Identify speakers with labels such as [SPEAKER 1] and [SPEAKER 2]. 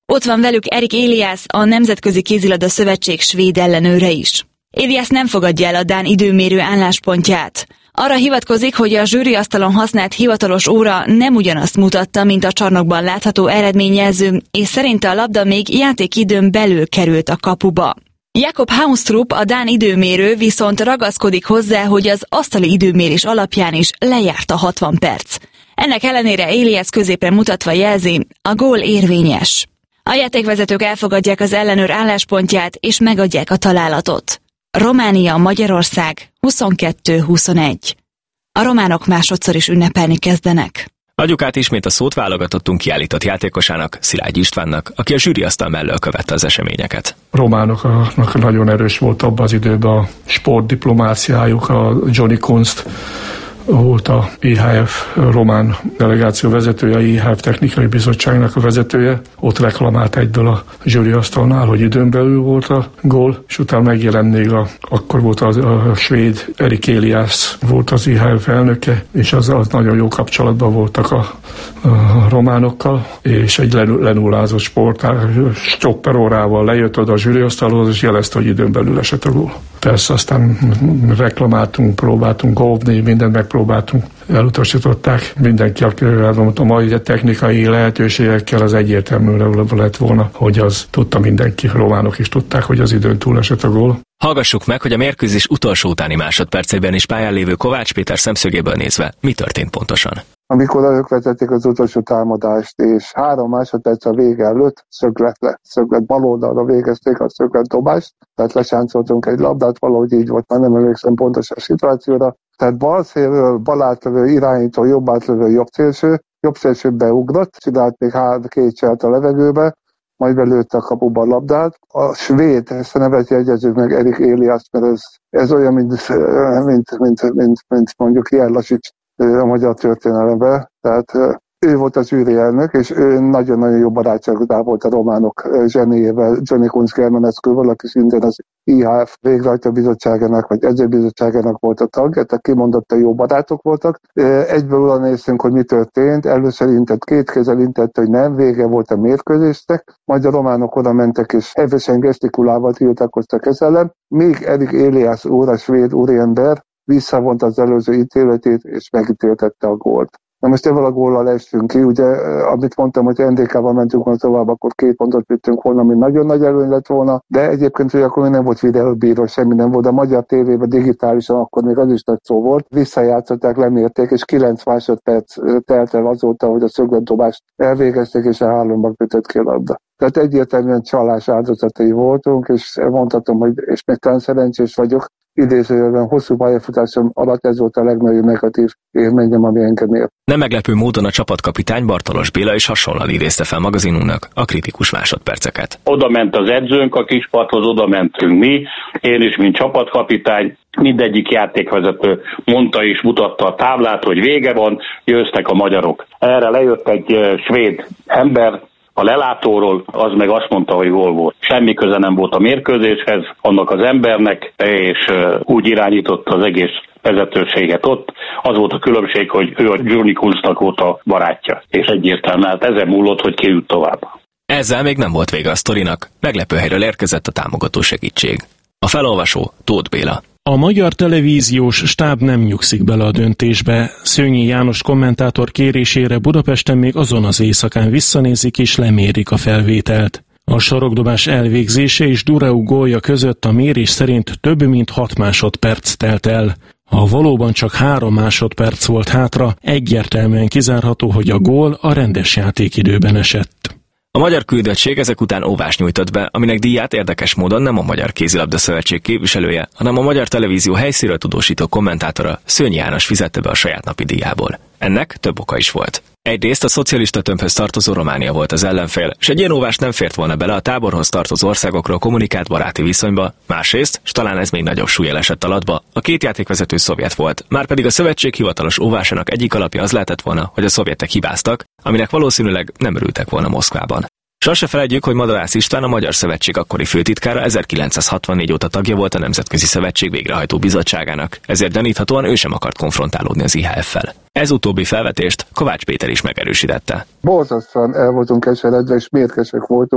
[SPEAKER 1] Ott van velük Erik Elias, a Nemzetközi Kézilabda Szövetség svéd ellenőre is. Elias nem fogadja el a dán időmérő álláspontját. Arra hivatkozik, hogy a zsűriasztalon használt hivatalos óra nem ugyanazt mutatta, mint a csarnokban látható eredményjelző, és szerinte a labda még játékidőn belül került a kapuba. Jakob Haunstrup, a dán időmérő viszont ragaszkodik hozzá, hogy az asztali időmérés alapján is lejárt a 60 perc. Ennek ellenére Elias középre mutatva jelzi, a gól érvényes. A játékvezetők elfogadják az ellenőr álláspontját és megadják a találatot. Románia-Magyarország 22-21. A románok másodszor is ünnepelni kezdenek.
[SPEAKER 2] Adjuk át ismét a szót válogatottunk kiállított játékosának, Szilágy Istvánnak, aki a zsűriasztal mellől követte az eseményeket.
[SPEAKER 3] Románoknak nagyon erős volt abban az időben a sportdiplomáciájuk, a Johnny Kunst volt a IHF román delegáció vezetője, a IHF technikai bizottságnak a vezetője. Ott reklamált egyből a zsűriasztalnál, hogy időn belül volt a gól, és utána megjelent még akkor volt a svéd Erik Elias volt az IHF elnöke, és az nagyon jó kapcsolatban voltak a románokkal, és egy lenullázott stopper órával lejött oda a zsűriasztalhoz, és jelezte, hogy időn belül esett a gól. Persze aztán reklamáltunk, próbáltunk óvni, mindent megpróbáltunk, elutasították. Mindenki, a mai technikai lehetőségekkel az egyértelműen lett volna, hogy az tudta mindenki, románok is tudták, hogy az időn túl esett a gól.
[SPEAKER 2] Hallgassuk meg, hogy a mérkőzés utolsó utáni másodpercében is pályán lévő Kovács Péter szemszögéből nézve, mi történt pontosan.
[SPEAKER 4] Amikor ők vezették az utolsó támadást, és 3 másodperc a vége előtt szöglet bal oldalra végezték a szögletdobást, tehát lesáncoltunk egy labdát, valahogy így volt, már nem emlékszem pontos a szituációra. Tehát bal szélről, bal átlövő irányító, jobb átlövő, jobb szélső beugrott, csinált még 2 cselt a levegőbe, majd belőtte a kapuba a labdát. A svéd, ezt a nevet jegyezzük meg, Erik Elias, mert ez olyan, mint mondjuk Jellasics a magyar történelemben. Tehát ő volt az zsűri elnök, és ő nagyon-nagyon jó barátságban volt a románok zsenéjével, Johnny Kunst Germanescu-val, aki szintén az IHF végrehajtó bizottságának, vagy edzőbizottságának volt a tag, tehát kimondottan jó barátok voltak. Egyből oda néztünk, hogy mi történt, először intett, 2 kézzel intett, hogy nem, vége volt a mérkőzésnek, majd a románok oda mentek, és hevesen gesztikulával tiltakoztak ez ellen, még Erik Elias úr, a svéd úriember visszavont az előző ítéletét, és megítéltette a gólt. Na most ebből a góllal estünk ki, ugye, amit mondtam, hogy NDK-val mentünk volna tovább, akkor 2 pontot vittünk volna, ami nagyon nagy előny lett volna, de egyébként, hogy akkor még nem volt videóbíró, semmi nem volt, a magyar tévében digitálisan akkor még az is nagy szó volt, visszajátszották, lemérték, és 9 másodperc telt el azóta, hogy a szögletdobást elvégezték, és a hálóban kötött ki a labda. Tehát egyértelműen csalás áldozatai voltunk, és mondhatom, hogy és még talán szerencsés vagyok, idézőjelben hosszú pályafutásom alatt ez volt a legnagyobb negatív élményem, ami engem ért.
[SPEAKER 2] Nem meglepő módon a csapatkapitány Bartolos Béla is hasonlóan idézte fel magazinunknak a kritikus másodperceket.
[SPEAKER 5] Oda ment az edzőnk a kispadhoz, oda mentünk mi, én is, mint csapatkapitány, mindegyik játékvezető mondta és mutatta a táblát, hogy vége van, győztek a magyarok. Erre lejött egy svéd ember, a lelátóról, az meg azt mondta, hogy gól volt. Semmi köze nem volt a mérkőzéshez, annak az embernek, és úgy irányította az egész vezetőséget ott. Az volt a különbség, hogy ő a Johnny Kunstnak volt a barátja. És egyértelműen hát ezen múlott, hogy ki jut tovább.
[SPEAKER 2] Ezzel még nem volt vége a sztorinak, meglepő helyről érkezett a támogató segítség. A felolvasó Tóth Béla.
[SPEAKER 6] A magyar televíziós stáb nem nyugszik bele a döntésbe. Szőnyi János kommentátor kérésére Budapesten még azon az éjszakán visszanézik és lemérik a felvételt. A sarokdobás elvégzése és Durau gólja között a mérés szerint több mint 6 másodperc telt el. Ha valóban csak 3 másodperc volt hátra, egyértelműen kizárható, hogy a gól a rendes játékidőben esett.
[SPEAKER 2] A magyar küldöttség ezek után óvást nyújtott be, aminek díját érdekes módon nem a Magyar Kézilabda Szövetség képviselője, hanem a Magyar Televízió helyszínről tudósító kommentátora, Szőnyi János fizette be a saját napi díjából. Ennek több oka is volt. Egyrészt a szocialista tömbhöz tartozó Románia volt az ellenfél, és egy ilyen óvás nem fért volna bele a táborhoz tartozó országokról kommunikált baráti viszonyba, másrészt, s talán ez még nagyobb súllyal esett alatba, a 2 játékvezető szovjet volt, márpedig a szövetség hivatalos óvásának egyik alapja az lehetett volna, hogy a szovjetek hibáztak, aminek valószínűleg nem örültek volna Moszkvában. Sose felejtjük, hogy Madarász István, a Magyar Szövetség akkori főtitkára 1964 óta tagja volt a Nemzetközi Szövetség végrehajtó bizottságának, ezért gyaníthatóan ő sem akart konfrontálódni az IHF-fel. Ez utóbbi felvetést Kovács Péter is megerősítette.
[SPEAKER 4] Borzasztóan el voltunk keseredve, és mérgesek voltunk.